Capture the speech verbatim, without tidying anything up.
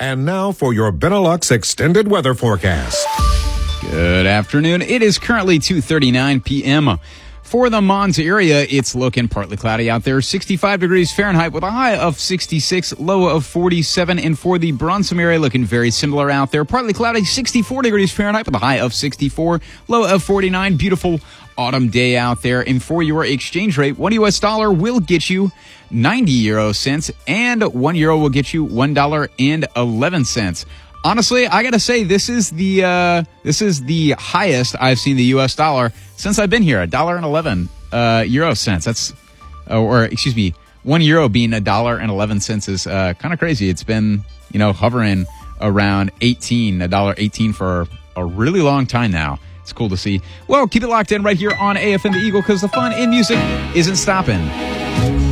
And now for your Benelux extended weather forecast. Good afternoon. It is currently two thirty-nine p.m. For the Mons area, it's looking partly cloudy out there. sixty-five degrees Fahrenheit with a high of sixty-six, low of forty-seven. And for the Bronsum area, looking very similar out there. Partly cloudy, sixty-four degrees Fahrenheit with a high of sixty-four, low of forty-nine. Beautiful autumn day out there. And for your exchange rate, one U S dollar will get you ninety euro cents, and one euro will get you one dollar and eleven cents. Honestly, I gotta say, this is the uh, this is the highest I've seen the U S dollar since I've been here. A dollar and eleven uh, euro cents. That's, uh, or excuse me, one euro being a dollar and eleven cents is uh, kind of crazy. It's been, you know, hovering around eighteen, a dollar eighteen for a really long time now. It's cool to see. Well, keep it locked in right here on A F M The Eagle, because the fun in music isn't stopping.